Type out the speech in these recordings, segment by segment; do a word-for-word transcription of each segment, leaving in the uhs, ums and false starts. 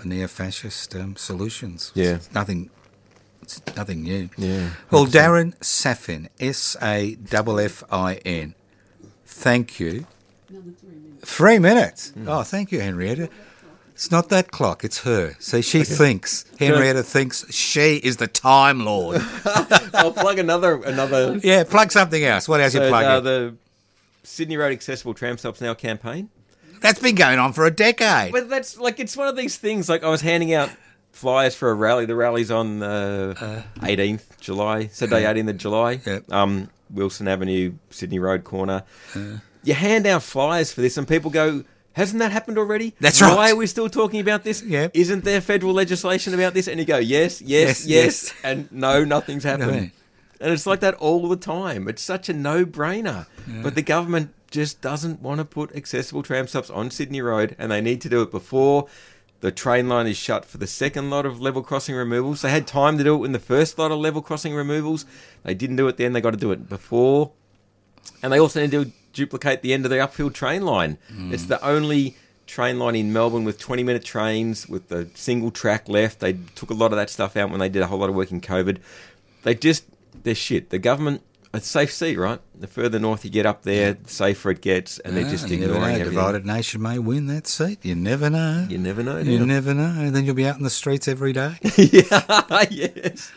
neo-fascist um, solutions. Yeah. It's nothing, it's nothing new. Yeah. Well, Darren Saffin, S A F F I N, thank you. Three minutes. Mm. Oh, thank you, Henrietta. It's not that clock, it's her. See, she okay. thinks, Henrietta thinks she is the Time Lord. I'll plug another... another. Yeah, plug something else. What else so, you plugging? Uh, the Sydney Road Accessible Tram Stops Now campaign. That's been going on for a decade. But that's, like, it's one of these things, like, I was handing out flyers for a rally. The rally's on uh, uh, eighteenth of July, Saturday uh, eighteenth of July, yep. um, Wilson Avenue, Sydney Road corner. Uh, you hand out flyers for this and people go... Hasn't that happened already? That's right. Why are we still talking about this? Yep. Isn't there federal legislation about this? And you go, yes, yes, yes, yes. And no, nothing's happened. No. And it's like that all the time. It's such a no-brainer. Yeah. But the government just doesn't want to put accessible tram stops on Sydney Road, and they need to do it before the train line is shut for the second lot of level crossing removals. They had time to do it in the first lot of level crossing removals. They didn't do it then. They got to do it before. And they also need to duplicate the end of the upfield train line. Mm. It's the only train line in Melbourne with twenty-minute trains with the single track left. They took a lot of that stuff out when they did a whole lot of work in COVID. They just, they're shit. The government, it's safe seat, right? The further north you get up there, the safer it gets, and no, they're just you ignoring never know. everything. Divided nation may win that seat. You never know. You never know. You never know. And then you'll be out in the streets every day. Yeah, yes.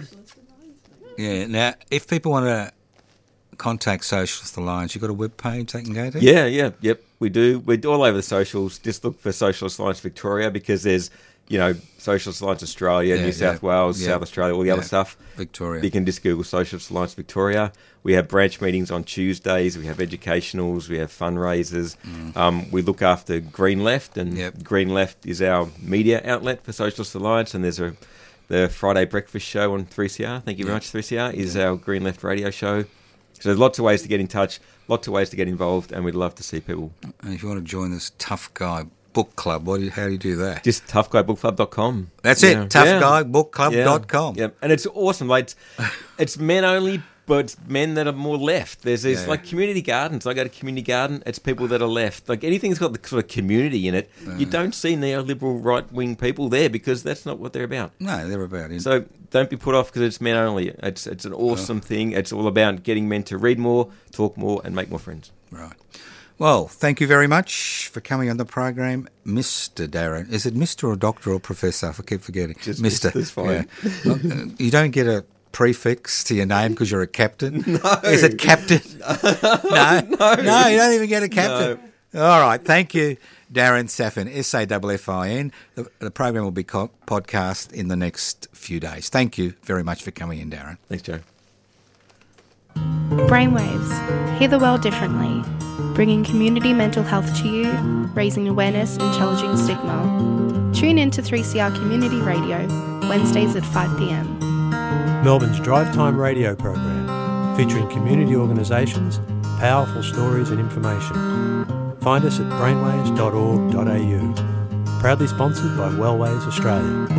Yeah, now, if people want to contact Socialist Alliance, you got a web page they can go to? Yeah, yeah, yep, we do. We're all over the socials. Just look for Socialist Alliance Victoria because there's, you know, Socialist Alliance Australia, yeah, New South yeah, Wales, yeah, South Australia, all the yeah, other stuff. Victoria. You can just Google Socialist Alliance Victoria. We have branch meetings on Tuesdays. We have educationals. We have fundraisers. Mm. Um, we look after Green Left, and yep. Green Left is our media outlet for Socialist Alliance, and there's a the Friday breakfast show on three C R. Thank you very yep. much, three C R, is yep. our Green Left radio show. So there's lots of ways to get in touch, lots of ways to get involved, and we'd love to see people. And if you want to join this Tough Guy Book Club, what do you, how do you do that? Just tough guy book club dot com. That's yeah. it, tough guy book club dot com. Yeah. yeah, and it's awesome. Like, it's, it's men only, but it's men that are more left. There's, there's yeah. like community gardens. I go to community garden, it's people that are left. Like anything that's got the sort of community in it, uh, you don't see neoliberal right-wing people there because that's not what they're about. No, they're about it. So don't be put off because it's men only. It's it's an awesome oh. thing. It's all about getting men to read more, talk more, and make more friends. Right. Well, thank you very much for coming on the program, Mister Darren. Is it Mister or Doctor or Professor? I keep forgetting. Just Mister Mister's fine. Yeah. You don't get a prefix to your name because you're a captain? No. Is it Captain? no. no. No, you don't even get a captain. No. All right. Thank you, Darren Saffin, S A F F I N. The, the program will be co- podcast in the next few days. Thank you very much for coming in, Darren. Thanks, Joe. Brainwaves. Hear the world differently. Bringing community mental health to you, raising awareness and challenging stigma. Tune in to three C R Community Radio, Wednesdays at five p.m. Melbourne's Drive Time radio program, featuring community organisations, powerful stories and information. Find us at brainwaves dot org dot a u. Proudly sponsored by Wellways Australia.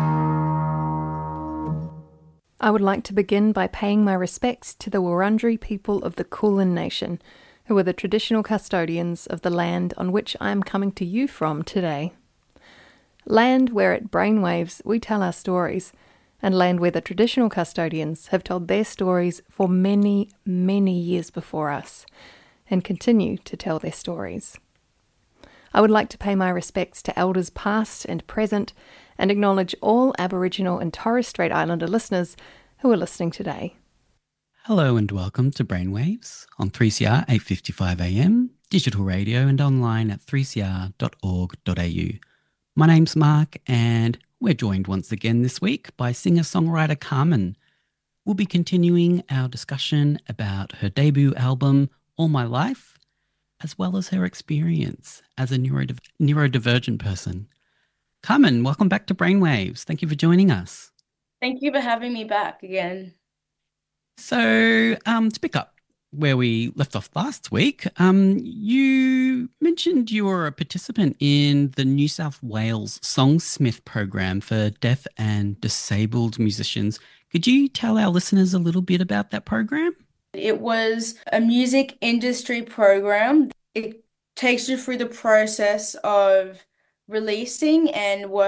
I would like to begin by paying my respects to the Wurundjeri people of the Kulin Nation, who are the traditional custodians of the land on which I am coming to you from today. Land where at Brainwaves we tell our stories, and land where the traditional custodians have told their stories for many, many years before us, and continue to tell their stories. I would like to pay my respects to elders past and present, and acknowledge all Aboriginal and Torres Strait Islander listeners who are listening today. Hello and welcome to Brainwaves on three C R eight fifty-five A M, digital radio and online at three c r dot org dot a u. My name's Mark and we're joined once again this week by singer-songwriter Carmen. We'll be continuing our discussion about her debut album, All My Life, as well as her experience as a neurodiv- neurodivergent person. Carmen, welcome back to Brainwaves. Thank you for joining us. Thank you for having me back again. So, um, to pick up where we left off last week, um, you mentioned you were a participant in the New South Wales Songsmith program for deaf and disabled musicians. Could you tell our listeners a little bit about that program? It was a music industry program. It takes you through the process of releasing and working